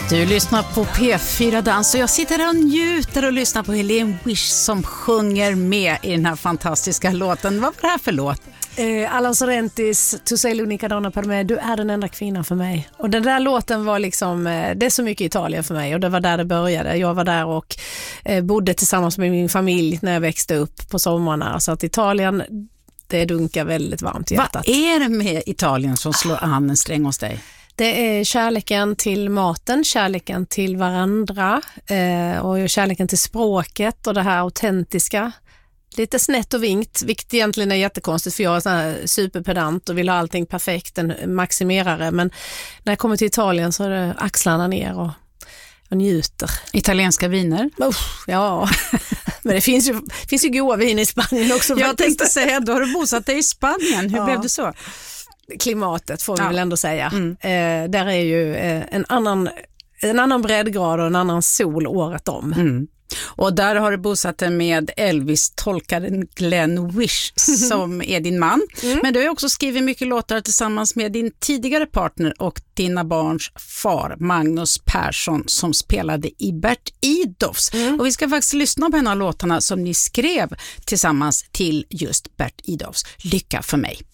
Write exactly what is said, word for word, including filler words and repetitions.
Du lyssnar på P fyra Dans och jag sitter här och njuter och lyssnar på Helene Wish som sjunger med i den här fantastiska låten. Vad var det här för låt? Eh, Alan Sorrentis Tu sei l'unica donna per me, du är den enda kvinnan för mig. Och den där låten var liksom, eh, det är så mycket Italien för mig och det var där det började. Jag var där och eh, bodde tillsammans med min familj när jag växte upp på sommarna. Så att Italien, det dunkar väldigt varmt i hjärtat. Vad är det med Italien som slår an en sträng hos dig? Det är kärleken till maten, kärleken till varandra eh, och kärleken till språket och det här autentiska. Lite snett och vinkt, vilket egentligen är jättekonstigt för jag är sån här superpedant och vill ha allting perfekt, en maximerare. Men när jag kommer till Italien så är det axlarna ner och jag njuter. Italienska viner? Uff, ja, men det finns ju, finns ju goda vin i Spanien också. Jag tänkte säga, då har du bosatt dig i Spanien. Hur ja. blev det så? Klimatet får vi ja. väl ändå säga. Mm. Eh, där är ju eh, en annan, en annan breddgrad och en annan sol året om. Mm. Och där har du bosatt dig med Elvis-tolkaren Glenn Wish som är din man. Mm. Men du har också skrivit mycket låtar tillsammans med din tidigare partner och dina barns far Magnus Persson som spelade i Bert Idolfs. Mm. Och vi ska faktiskt lyssna på en av låtarna som ni skrev tillsammans till just Bert Idolfs. Lycka för mig.